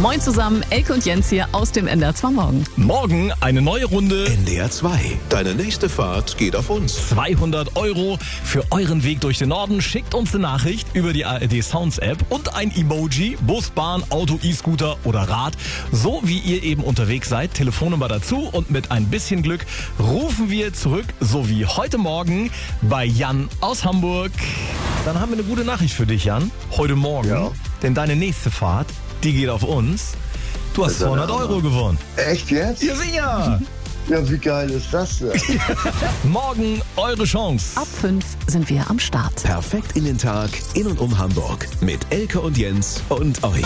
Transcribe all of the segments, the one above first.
Moin zusammen, Elke und Jens hier aus dem NDR 2 Morgen. Morgen eine neue Runde. NDR 2. Deine nächste Fahrt geht auf uns. 200 € für euren Weg durch den Norden. Schickt uns eine Nachricht über die ARD Sounds App und ein Emoji, Bus, Bahn, Auto, E-Scooter oder Rad. So wie ihr eben unterwegs seid. Telefonnummer dazu und mit ein bisschen Glück rufen wir zurück, so wie heute Morgen bei Jan aus Hamburg. Dann haben wir eine gute Nachricht für dich, Jan. Heute Morgen. Ja. Denn deine nächste Fahrt, die geht auf uns. Du hast 200 € gewonnen. Echt jetzt? Ja, sicher. Ja, wie geil ist das denn? Morgen eure Chance. Ab 5 sind wir am Start. Perfekt in den Tag, in und um Hamburg. Mit Elke und Jens und euch.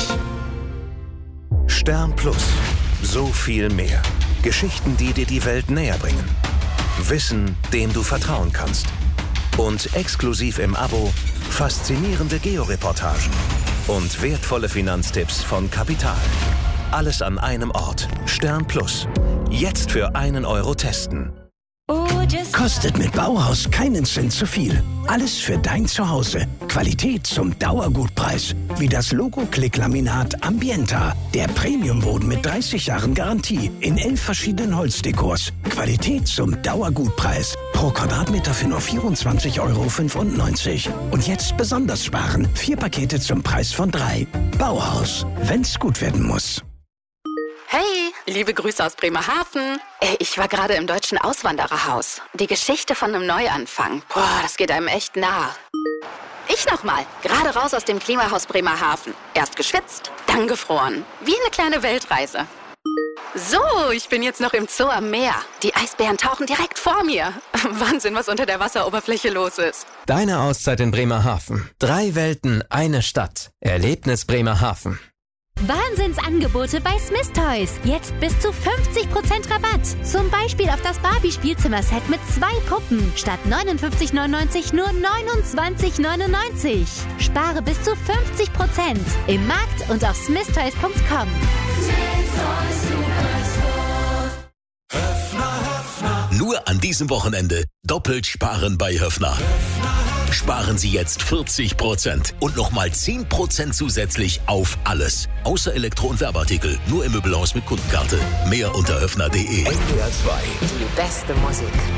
Stern Plus. So viel mehr. Geschichten, die dir die Welt näher bringen. Wissen, dem du vertrauen kannst. Und exklusiv im Abo faszinierende Georeportagen und wertvolle Finanztipps von Kapital. Alles an einem Ort. Stern Plus. Jetzt für 1 € testen. Kostet mit Bauhaus keinen Cent zu viel. Alles für dein Zuhause. Qualität zum Dauergutpreis. Wie das Logo-Klick-Laminat Ambienta. Der Premiumboden mit 30 Jahren Garantie. In 11 verschiedenen Holzdekors. Qualität zum Dauergutpreis. Pro Quadratmeter für nur 24,95 €. Und jetzt besonders sparen. 4 Pakete zum Preis von 3. Bauhaus. Wenn's gut werden muss. Hey, liebe Grüße aus Bremerhaven. Ich war gerade im Deutschen Auswandererhaus. Die Geschichte von einem Neuanfang. Boah, das geht einem echt nah. Ich nochmal. Gerade raus aus dem Klimahaus Bremerhaven. Erst geschwitzt, dann gefroren. Wie eine kleine Weltreise. So, ich bin jetzt noch im Zoo am Meer. Die Eisbären tauchen direkt vor mir. Wahnsinn, was unter der Wasseroberfläche los ist. Deine Auszeit in Bremerhaven. 3 Welten, eine Stadt. Erlebnis Bremerhaven. Wahnsinnsangebote bei Smith Toys. Jetzt bis zu 50% Rabatt. Zum Beispiel auf das Barbie-Spielzimmerset mit 2 Puppen. Statt 59,99 nur 29,99. Spare bis zu 50% im Markt und auf smithtoys.com. Nur an diesem Wochenende doppelt sparen bei Höffner. Sparen Sie jetzt 40% und nochmal 10% zusätzlich auf alles. Außer Elektro- und Werbeartikel. Nur im Möbelhaus mit Kundenkarte. Mehr unter höffner.de. NDR 2. Die beste Musik.